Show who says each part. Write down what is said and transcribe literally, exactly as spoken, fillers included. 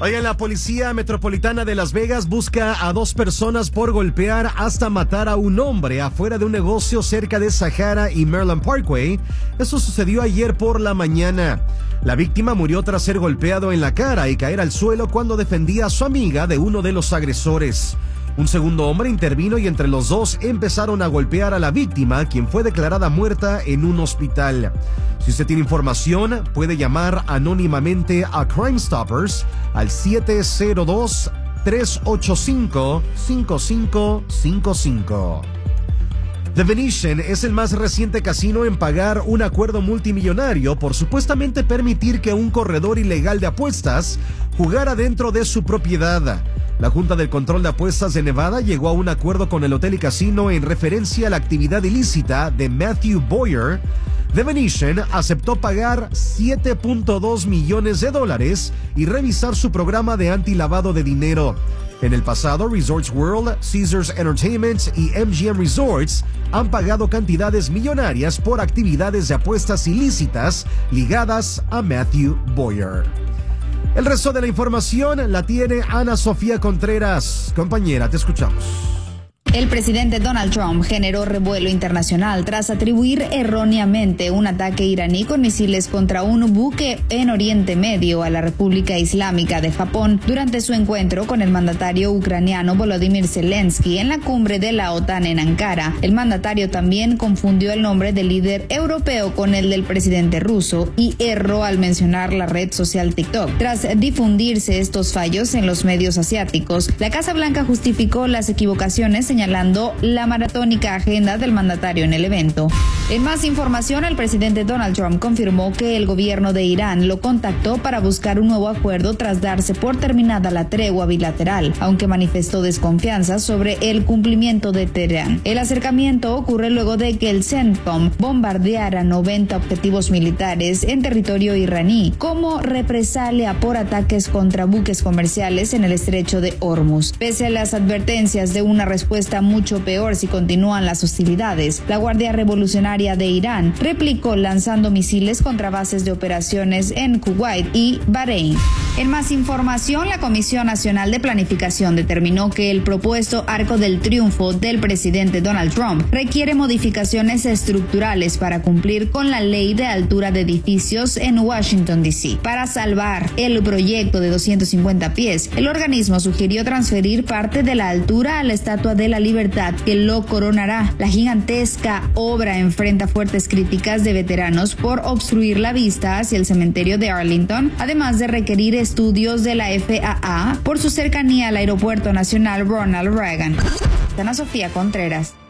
Speaker 1: Oigan, la Policía Metropolitana de Las Vegas busca a dos personas por golpear hasta matar a un hombre afuera de un negocio cerca de Sahara y Maryland Parkway. Eso sucedió ayer por la mañana. La víctima murió tras ser golpeado en la cara y caer al suelo cuando defendía a su amiga de uno de los agresores. Un segundo hombre intervino y entre los dos empezaron a golpear a la víctima, quien fue declarada muerta en un hospital. Si usted tiene información, puede llamar anónimamente a Crime Stoppers al siete cero dos, tres ocho cinco, cinco cinco cinco cinco. The Venetian es el más reciente casino en pagar un acuerdo multimillonario por supuestamente permitir que un corredor ilegal de apuestas jugara dentro de su propiedad. La Junta del Control de Apuestas de Nevada llegó a un acuerdo con el hotel y casino en referencia a la actividad ilícita de Matthew Boyer. The Venetian aceptó pagar siete punto dos millones de dólares y revisar su programa de antilavado de dinero. En el pasado, Resorts World, Caesars Entertainment y M G M Resorts han pagado cantidades millonarias por actividades de apuestas ilícitas ligadas a Matthew Boyer. El resto de la información la tiene Ana Sofía Contreras. Compañera, te escuchamos.
Speaker 2: El presidente Donald Trump generó revuelo internacional tras atribuir erróneamente un ataque iraní con misiles contra un buque en Oriente Medio a la República Islámica de Japón durante su encuentro con el mandatario ucraniano Volodymyr Zelensky en la cumbre de la OTAN en Ankara. El mandatario también confundió el nombre del líder europeo con el del presidente ruso y erró al mencionar la red social TikTok. Tras difundirse estos fallos en los medios asiáticos, la Casa Blanca justificó las equivocaciones señalando la maratónica agenda del mandatario en el evento. En más información, el presidente Donald Trump confirmó que el gobierno de Irán lo contactó para buscar un nuevo acuerdo tras darse por terminada la tregua bilateral, aunque manifestó desconfianza sobre el cumplimiento de Teherán. El acercamiento ocurre luego de que el CENTCOM bombardeara noventa objetivos militares en territorio iraní como represalia por ataques contra buques comerciales en el estrecho de Hormuz. Pese a las advertencias de una respuesta mucho peor si continúan las hostilidades, la Guardia Revolucionaria de Irán replicó lanzando misiles contra bases de operaciones en Kuwait y Bahrein. En más información, la Comisión Nacional de Planificación determinó que el propuesto Arco del Triunfo del presidente Donald Trump requiere modificaciones estructurales para cumplir con la ley de altura de edificios en Washington, D C Para salvar el proyecto de doscientos cincuenta pies, el organismo sugirió transferir parte de la altura a la Estatua de la Libertad que lo coronará. La gigantesca obra enfrenta fuertes críticas de veteranos por obstruir la vista hacia el cementerio de Arlington, además de requerir estudios de la F A A por su cercanía al Aeropuerto Nacional Ronald Reagan. Ana Sofía Contreras.